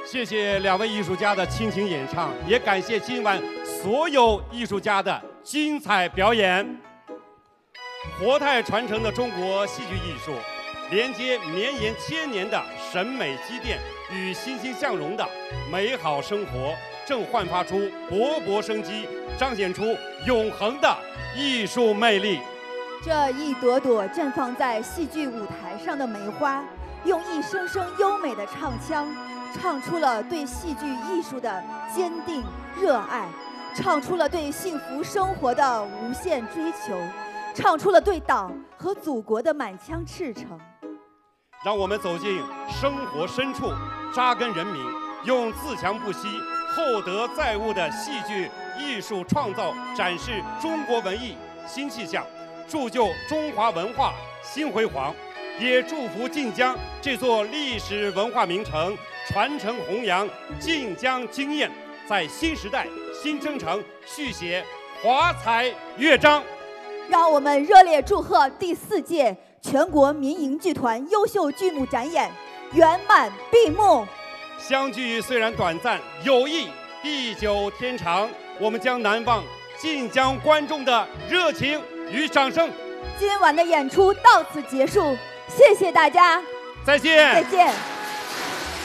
谢谢两位艺术家的倾情演唱，也感谢今晚所有艺术家的精彩表演。活态传承的中国戏剧艺术，连接绵延千年的审美积淀与欣欣向荣的美好生活，正焕发出勃勃生机，彰显出永恒的艺术魅力。 这一朵朵绽放在戏剧舞台上的梅花，用一声声优美的唱腔，唱出了对戏剧艺术的坚定热爱，唱出了对幸福生活的无限追求，唱出了对党和祖国的满腔赤诚。 让我们走进生活深处，扎根人民，用自强不息、厚德载物的戏剧艺术创造展示中国文艺新气象，铸就中华文化新辉煌。也祝福晋江这座历史文化名城传承弘扬晋江经验，在新时代新征程续写华彩乐章。 让我们热烈祝贺第4届全国民营剧团优秀剧目展演圆满闭幕。 相聚虽然短暂，友谊地久天长。我们将难忘晋江观众的热情与掌声。 今晚的演出到此结束，谢谢大家， 再见。 再见。